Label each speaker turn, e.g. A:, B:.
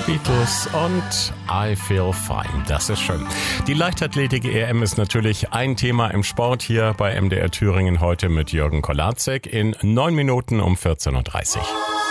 A: Beatles und I Feel Fine. Das ist schön. Die Leichtathletik-EM ist natürlich ein Thema im Sport hier bei MDR Thüringen heute mit Jürgen Kolarzek in 9 Minuten um 14.30 Uhr.